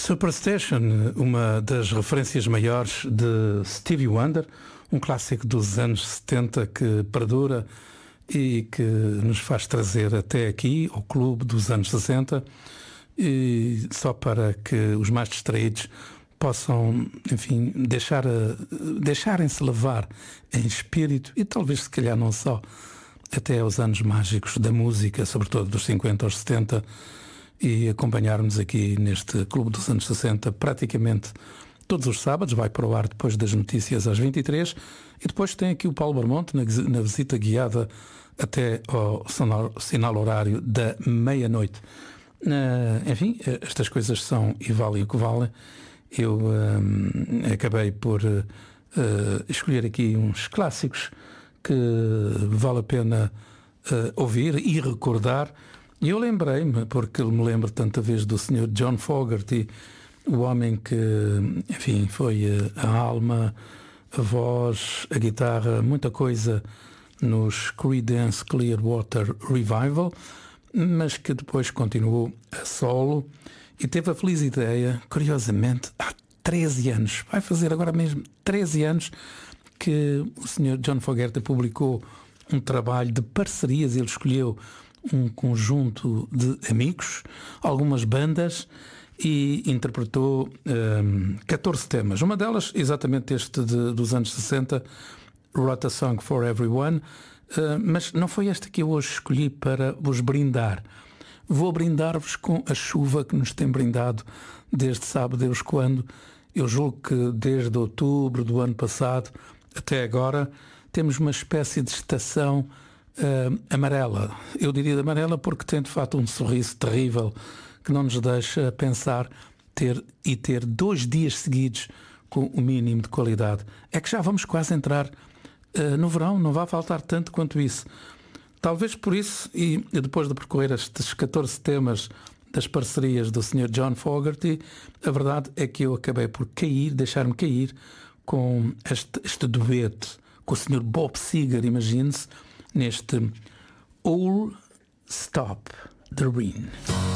Superstition, uma das referências maiores de Stevie Wonder, um clássico dos anos 70 que perdura e que nos faz trazer até aqui, ao clube dos anos 60, e só para que os mais distraídos possam, enfim, deixarem-se levar em espírito e talvez se calhar não só, até aos anos mágicos da música, sobretudo dos 50 aos 70, e acompanharmos aqui neste Clube dos anos 60 praticamente todos os sábados. Vai para o ar depois das notícias às 23 e depois tem aqui o Paulo Barmonte na visita guiada até ao sinal horário da meia-noite. Enfim, estas coisas são e valem o que valem. Eu acabei por escolher aqui uns clássicos que vale a pena ouvir e recordar. E eu lembrei-me, porque me lembro tanta vez do Sr. John Fogerty, o homem que, enfim, foi a alma, a voz, a guitarra, muita coisa nos Creedence Clearwater Revival, mas que depois continuou a solo e teve a feliz ideia, curiosamente, há 13 anos, vai fazer agora mesmo 13 anos, que o Sr. John Fogerty publicou um trabalho de parcerias. Ele escolheu um conjunto de amigos, algumas bandas, e interpretou 14 temas. Uma delas, exatamente este dos anos 60, Wrote a Song for Everyone, mas não foi esta que eu hoje escolhi para vos brindar. Vou brindar-vos com a chuva que nos tem brindado desde sabe Deus quando. Eu julgo que desde outubro do ano passado até agora temos uma espécie de estação amarela. Eu diria de amarela porque tem de facto um sorriso terrível que não nos deixa pensar ter 2 dias seguidos com o mínimo de qualidade. É que já vamos quase entrar no verão, não vai faltar tanto quanto isso. Talvez por isso, e depois de percorrer estes 14 temas das parcerias do Sr. John Fogerty, a verdade é que eu acabei por deixar-me cair com este dueto com o Sr. Bob Seger, imagine-se, neste All Stop the Rain.